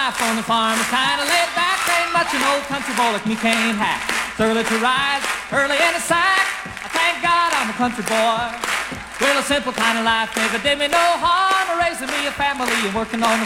life on the farm is kinda laid back. Ain't much an old country boy like me can't hack. It's early to rise, early in the sack. I thank God I'm a country boy. Well, a simple kind of life never did me no harm. Raising me a family and working on the